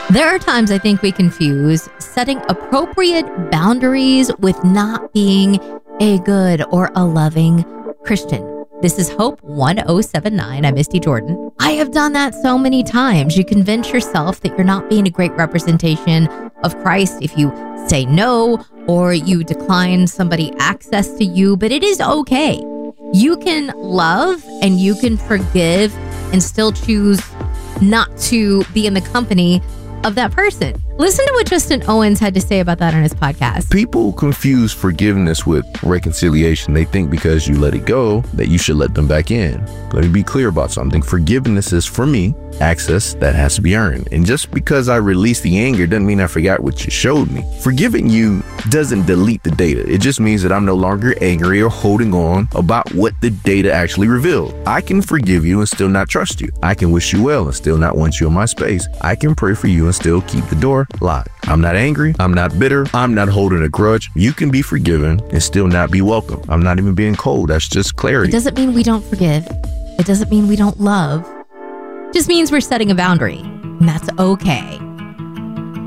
There are times I think we confuse setting appropriate boundaries with not being a good or a loving Christian. This is Hope 1079. I'm Misty Jordan. I have done that so many times. You convince yourself that you're not being a great representation of Christ if you say no or you decline somebody access to you, but it is okay. You can love and you can forgive and still choose not to be in the company of that person. Listen to what Justin Owens had to say about that on his podcast. People confuse forgiveness with reconciliation. They think because you let it go that you should let them back in. Let me be clear about something. Forgiveness is, for me, access that has to be earned. And just because I release the anger doesn't mean I forgot what you showed me. Forgiving you doesn't delete the data. It just means that I'm no longer angry or holding on about what the data actually revealed. I can forgive you and still not trust you. I can wish you well and still not want you in my space. I can pray for you and still keep the door locked. I'm not angry. I'm not bitter. I'm not holding a grudge. You can be forgiven and still not be welcome. I'm not even being cold. That's just clarity. It doesn't mean we don't forgive. It doesn't mean we don't love. It just means we're setting a boundary. And that's okay.